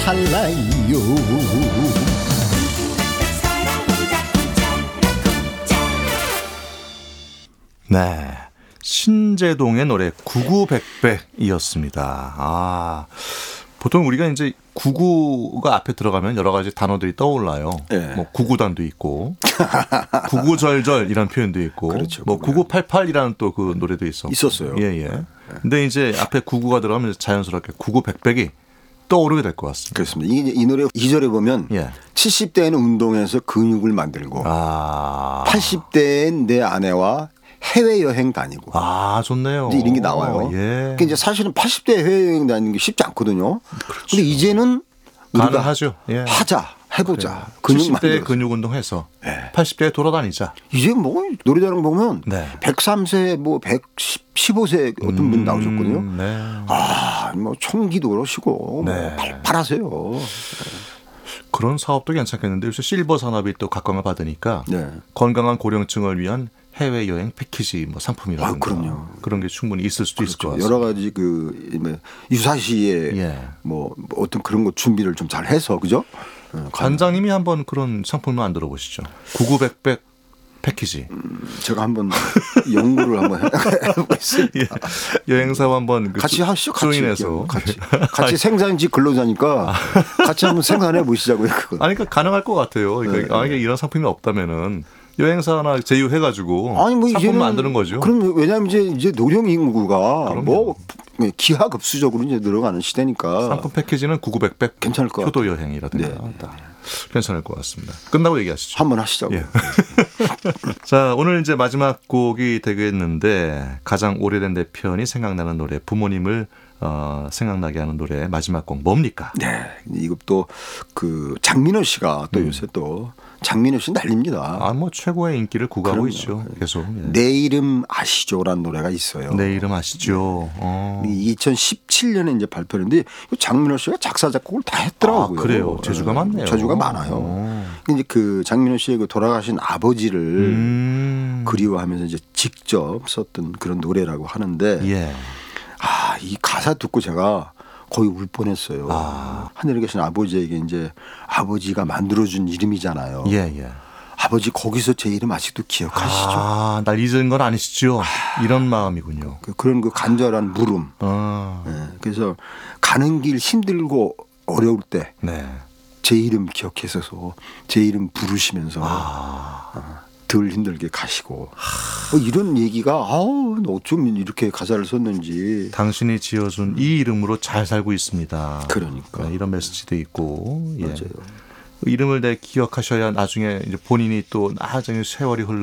살라요. 네, 신재동의 노래 구구백백이었습니다. 보통 우리가 이제 구구가 앞에 들어가면 여러 가지 단어들이 떠올라요. 네. 뭐 구구단도 있고, 구구절절 이런 표현도 있고, 그렇죠, 뭐 9988이라는 또 그 노래도 있었어요. 예. 근데 이제 앞에 구구가 들어가면 자연스럽게 구구백백이 떠오르게 될 것 같습니다. 그렇습니다. 이 노래 2절에 보면 70대에는 운동해서 근육을 만들고 80대엔 내 아내와 해외여행 다니고. 좋네요. 이제 이런 게 나와요. 그러니까 이제 사실은 80대 해외여행 다니는 게 쉽지 않거든요. 그렇죠. 근데 이제는 가능하죠. 해보자. 그래. 70대에 근육 운동해서 80대에 돌아다니자. 이제 뭐 노래자랑 보면 103세 뭐 115세 어떤 분 나오셨거든요. 뭐 총기도 그러시고 뭐 팔팔하세요. 그런 사업도 괜찮겠는데 요새 실버 산업이 또 각광을 받으니까 건강한 고령층을 위한 해외여행 패키지 뭐 상품이라든가 그런 게 충분히 있을 수도 있을 것 같습니다. 여러 가지 유사시에 뭐 어떤 그런 거 준비를 좀 잘 해서 그죠? 관장님이 한번 그런 상품을 만들어 보시죠. 구구백백 패키지. 제가 한번 연구를 한번 해보겠습니다. 여행사와 한번 같이 하시죠. 조인해서 같이 생산지 근로자니까 같이 한번 생산해 보시자고요. 그러니까 가능할 것 같아요. 그러니까 이런 상품이 없다면은 여행사나 제휴해가지고 상품 만드는 거죠. 그럼 왜냐하면 이제 노령 인구가 뭐 기하급수적으로 이제 늘어가는 시대니까 상품 패키지는 구구백백 괜찮을 것 효도 여행이라든가 괜찮을 것 같습니다. 끝나고 얘기하시죠. 한번 하시자고. 자, 오늘 이제 마지막 곡이 되겠는데 가장 오래된 내 편이 생각나는 노래, 부모님을 생각나게 하는 노래 마지막 곡 뭡니까? 네, 이것도 그 장민호 씨가 또 요새 또 장민호 씨 난립니다. 뭐 최고의 인기를 구가하고 있죠. 계속. 내 이름 아시죠라는 노래가 있어요. 내 이름 아시죠. 2017년에 이제 발표했는데 장민호 씨가 작사 작곡을 다 했더라고요. 그래요. 재주가 많네요. 재주가 많아요. 이제 그 장민호 씨의 그 돌아가신 아버지를 그리워하면서 이제 직접 썼던 그런 노래라고 하는데. 이 가사 듣고 제가 거의 울 뻔했어요. 하늘에 계신 아버지에게 이제 아버지가 만들어준 이름이잖아요. 아버지 거기서 제 이름 아직도 기억하시죠? 날 잊은 건 아니시죠? 이런 마음이군요. 그런 그 간절한 물음. 그래서 가는 길 힘들고 어려울 때 제 이름 기억해서 제 이름 부르시면서 덜 힘들게 가시고 이런 얘기가 어쩜 이렇게 가사를 썼는지. 당신이 지어준 이 이름으로 잘 살고 있습니다. 그러니까 이런 메시지도 있고. 맞아요. 이름을 기억하셔야 나중에 이제 본인이 또 나중에 세월이 흘러